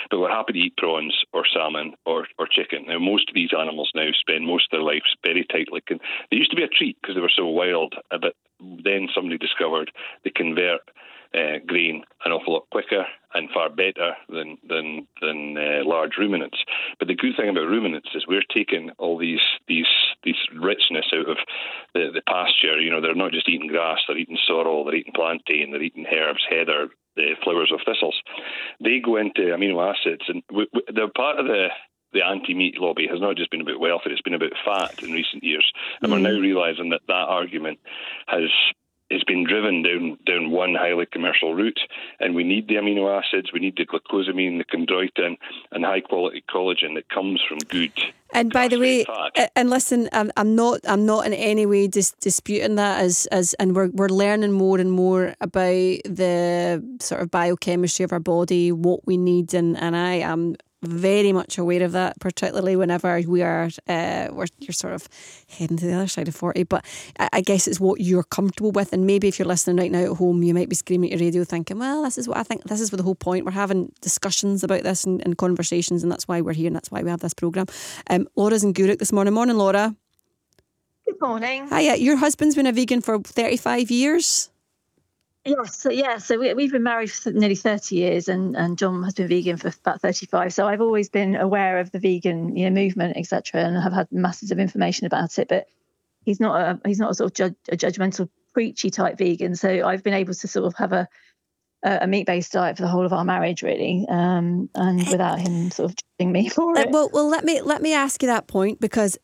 but we're happy to eat prawns or salmon or chicken. Now, most of these animals now spend most of their lives very tightly. They used to be a treat because they were so wild, but then somebody discovered they convert grain an awful lot quicker and far better than large ruminants. But the good thing about ruminants is we're taking all these richness out of the pasture. You know, they're not just eating grass; they're eating sorrel, they're eating plantain, they're eating herbs, heather, the flowers of thistles. They go into amino acids, and they're part of the anti-meat lobby has not just been about welfare; it's been about fat in recent years, and we're now realising that argument has been driven down one highly commercial route, and we need the amino acids, we need the glucosamine, the chondroitin, and high-quality collagen that comes from good. And by the way, and listen, I'm not in any way disputing that, and we're learning more and more about the sort of biochemistry of our body, what we need, and I am very much aware of that, particularly whenever you're sort of heading to the other side of 40. But I guess it's what you're comfortable with, and maybe if you're listening right now at home, you might be screaming at your radio thinking, well, this is what I think, this is the whole point. We're having discussions about this and conversations, and that's why we're here, and that's why we have this programme. Laura's in Gourock this morning. Morning, Laura. Good morning. Hiya. Your husband's been a vegan for 35 years? Yes, so we've been married for nearly 30 years, and John has been vegan for about 35. So I've always been aware of the vegan, movement, etc., and have had masses of information about it. But he's not a sort of a judgmental, preachy type vegan. So I've been able to sort of have a meat-based diet for the whole of our marriage, really, and without him sort of judging me for it. Well, let me ask you that point, because